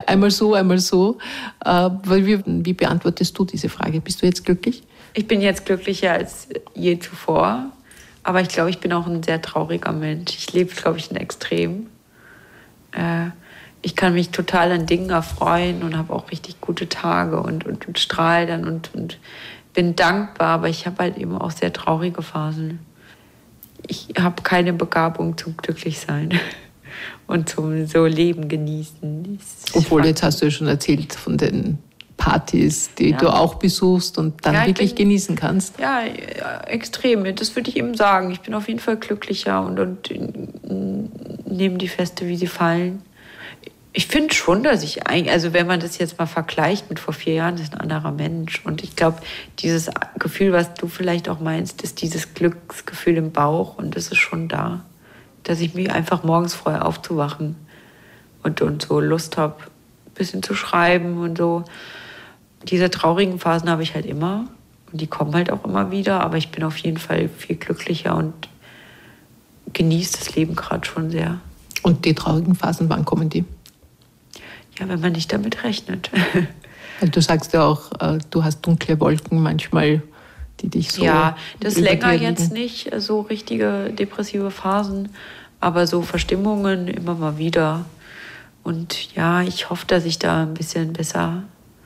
Einmal so, einmal so. Wie beantwortest du diese Frage? Bist du jetzt glücklich? Ich bin jetzt glücklicher als je zuvor. Aber ich glaube, ich bin auch ein sehr trauriger Mensch. Ich lebe, glaube ich, in Extrem. Ich kann mich total an Dingen erfreuen und habe auch richtig gute Tage und strahle dann und bin dankbar. Aber ich habe halt eben auch sehr traurige Phasen. Ich habe keine Begabung zum Glücklichsein und zum so Leben genießen. Obwohl, jetzt hast du ja schon erzählt von den Partys, die du auch besuchst und dann wirklich genießen kannst. Ja, extrem. Das würde ich eben sagen. Ich bin auf jeden Fall glücklicher und nehme die Feste, wie sie fallen. Ich finde schon, dass also wenn man das jetzt mal vergleicht mit vor 4 Jahren, das ist ein anderer Mensch. Und ich glaube, dieses Gefühl, was du vielleicht auch meinst, ist dieses Glücksgefühl im Bauch. Und das ist schon da. Dass ich mich einfach morgens freue, aufzuwachen und so Lust habe, ein bisschen zu schreiben und so. Diese traurigen Phasen habe ich halt immer. Und die kommen halt auch immer wieder. Aber ich bin auf jeden Fall viel glücklicher und genieße das Leben gerade schon sehr. Und die traurigen Phasen, wann kommen die? Ja, wenn man nicht damit rechnet. Du sagst ja auch, du hast dunkle Wolken manchmal, die dich so... Ja, das ist länger jetzt nicht, so richtige depressive Phasen, aber so Verstimmungen immer mal wieder. Und ja, ich hoffe, dass ich da ein bisschen besser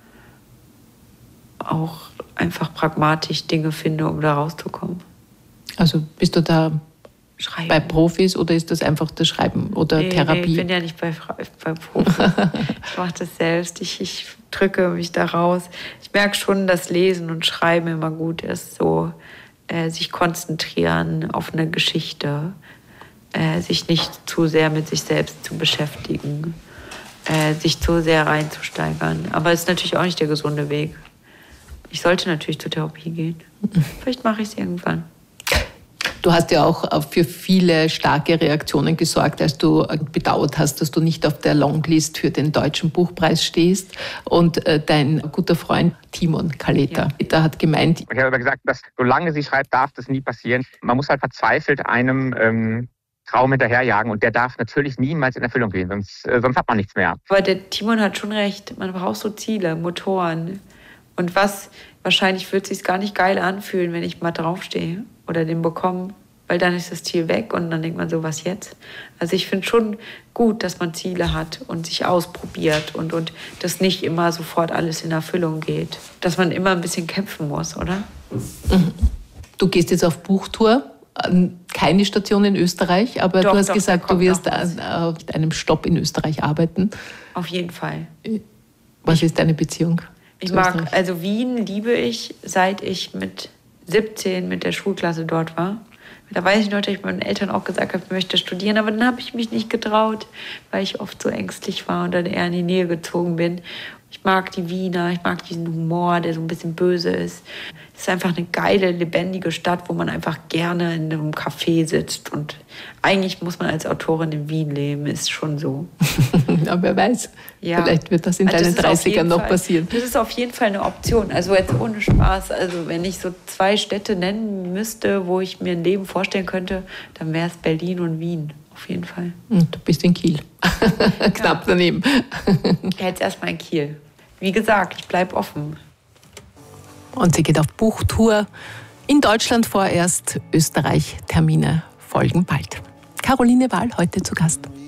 auch einfach pragmatisch Dinge finde, um da rauszukommen. Also bist du da bei Profis oder ist das einfach das Schreiben oder Therapie? Nee, ich bin ja nicht bei Profis. Ich mache das selbst. Ich drücke mich da raus. Ich merke schon, dass Lesen und Schreiben immer gut ist. So sich konzentrieren auf eine Geschichte, sich nicht zu sehr mit sich selbst zu beschäftigen, sich zu sehr reinzusteigern. Aber es ist natürlich auch nicht der gesunde Weg. Ich sollte natürlich zur Therapie gehen. Vielleicht mache ich es irgendwann. Du hast ja auch für viele starke Reaktionen gesorgt, als du bedauert hast, dass du nicht auf der Longlist für den Deutschen Buchpreis stehst. Und dein guter Freund Timon Kaleta, der hat gemeint... Ich habe aber gesagt, dass solange sie schreibt, darf das nie passieren. Man muss halt verzweifelt einem Traum hinterherjagen und der darf natürlich niemals in Erfüllung gehen, sonst hat man nichts mehr. Aber der Timon hat schon recht, man braucht so Ziele, Motoren. Und wahrscheinlich wird es sich gar nicht geil anfühlen, wenn ich mal draufstehe oder den bekomme, weil dann ist das Ziel weg und dann denkt man so, was jetzt? Also ich finde schon gut, dass man Ziele hat und sich ausprobiert und dass nicht immer sofort alles in Erfüllung geht. Dass man immer ein bisschen kämpfen muss, oder? Du gehst jetzt auf Buchtour, keine Station in Österreich, aber du hast gesagt, du wirst auf einem Stopp in Österreich arbeiten. Auf jeden Fall. Was ist deine Beziehung? Also Wien liebe ich, seit ich mit 17 mit der Schulklasse dort war. Da weiß ich noch, dass ich meinen Eltern auch gesagt habe, ich möchte studieren, aber dann habe ich mich nicht getraut, weil ich oft so ängstlich war und dann eher in die Nähe gezogen bin. Ich mag die Wiener, ich mag diesen Humor, der so ein bisschen böse ist. Es ist einfach eine geile, lebendige Stadt, wo man einfach gerne in einem Café sitzt. Und eigentlich muss man als Autorin in Wien leben, ist schon so. Ja, wer weiß, vielleicht wird das in deinen 30ern noch passieren. Das ist auf jeden Fall eine Option. Also jetzt ohne Spaß. Also wenn ich so 2 Städte nennen müsste, wo ich mir ein Leben vorstellen könnte, dann wäre es Berlin und Wien. Auf jeden Fall. Und du bist in Kiel. Knapp daneben. Jetzt erstmal in Kiel. Wie gesagt, ich bleibe offen. Und sie geht auf Buchtour. In Deutschland vorerst, Österreich. Termine folgen bald. Caroline Wahl heute zu Gast.